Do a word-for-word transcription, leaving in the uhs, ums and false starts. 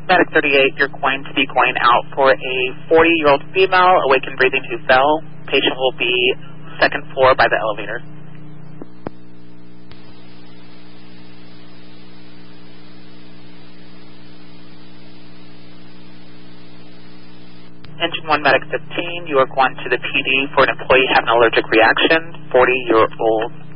Medic thirty-eight, you're going to be going out for a forty-year-old female, awake and breathing, who fell. Patient will be second floor by the elevator. Engine one, Medic fifteen, you are going to the P D for an employee having an allergic reaction, forty-year-old